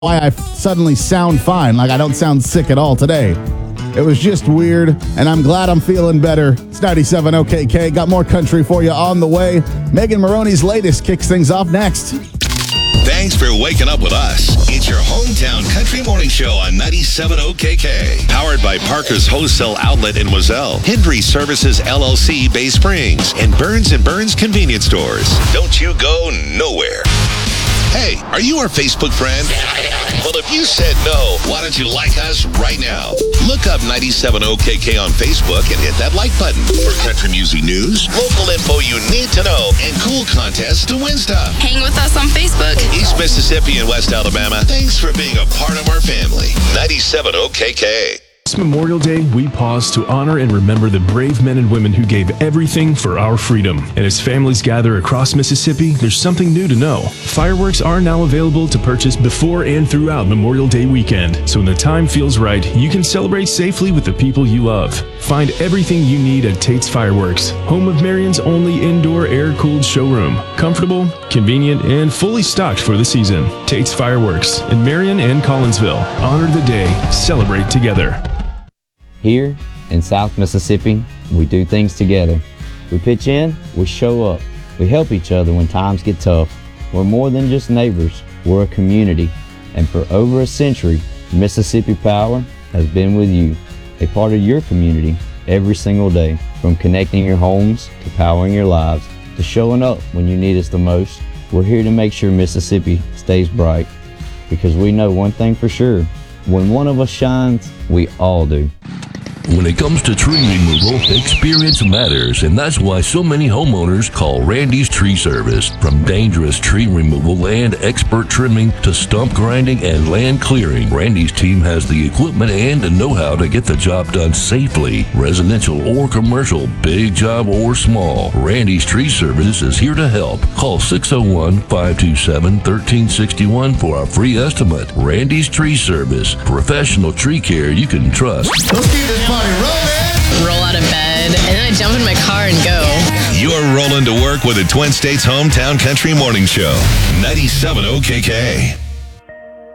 why I suddenly sound fine. Like I don't sound sick at all today. It was just weird, and I'm glad I'm feeling better. It's 97 OKK. Got more country for you on the way. Megan Maroney's latest kicks things off next. Thanks for waking up with us. It's your hometown country morning show on 97 OKK. Powered by Parker's Wholesale Outlet in Wazelle, Hendry Services LLC, Bay Springs, and Burns & Burns Convenience Stores. Don't you go nowhere. Hey, are you our Facebook friend? Well, if you said no, why don't you like us right now? Look up 97 OKK on Facebook and hit that like button for country music news, local info you need to know, and cool contests to win stuff. Hang with us on Facebook. East Mississippi and West Alabama, thanks for being a part of our family. 97 OKK. This Memorial Day, we pause to honor and remember the brave men and women who gave everything for our freedom. And as families gather across Mississippi, there's something new to know. Fireworks are now available to purchase before and throughout Memorial Day weekend. So when the time feels right, you can celebrate safely with the people you love. Find everything you need at Tate's Fireworks, home of Marion's only indoor air-cooled showroom. Comfortable, convenient, and fully stocked for the season. Tate's Fireworks in Marion and Collinsville. Honor the day, celebrate together. Here in South Mississippi, we do things together. We pitch in, we show up. We help each other when times get tough. We're more than just neighbors, we're a community. And for over a century, Mississippi Power has been with you, a part of your community every single day. From connecting your homes to powering your lives, to showing up when you need us the most, we're here to make sure Mississippi stays bright. Because we know one thing for sure, when one of us shines, we all do. When it comes to tree removal, experience matters, and that's why so many homeowners call Randy's Tree Service. From dangerous tree removal and expert trimming to stump grinding and land clearing, Randy's team has the equipment and the know-how to get the job done safely, residential or commercial, big job or small. Randy's Tree Service is here to help. Call 601-527-1361 for a free estimate. Randy's Tree Service, professional tree care you can trust. Let's keep this party rolling. Roll out of bed, and then I jump in my car and go. You're rolling to work with the Twin States Hometown Country Morning Show. 97 OKK.